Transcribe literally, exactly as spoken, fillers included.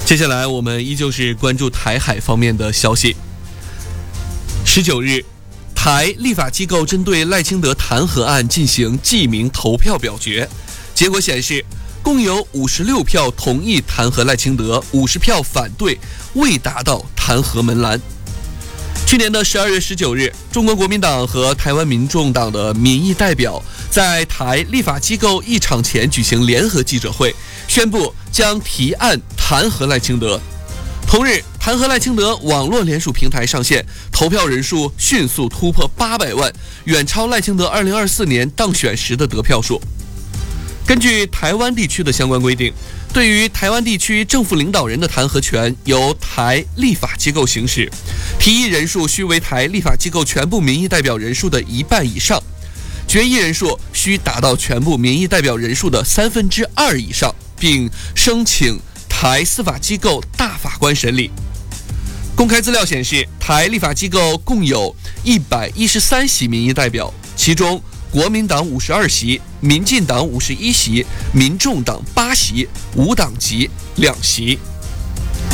接下来我们依旧是关注台海方面的消息。十九日，台立法机构针对赖清德弹劾案进行记名投票表决，结果显示，共有五十六票同意弹劾赖清德，五十票反对，未达到弹劾门槛。去年的十二月十九日，中国国民党和台湾民众党的民意代表在台立法机构议场前举行联合记者会，宣布将提案弹劾赖清德。同日，弹劾赖清德网络联署平台上线，投票人数迅速突破八百万，远超赖清德二零二四年当选时的得票数。根据台湾地区的相关规定，对于台湾地区政府领导人的弹劾权由台立法机构行使，提议人数需为台立法机构全部民意代表人数的一半以上，决议人数需达到全部民意代表人数的三分之二以上，并申请台司法机构大法官审理。公开资料显示，台立法机构共有一百一十三席民意代表，其中国民党五十二席，民进党五十一席，民众党八席，无党籍两席。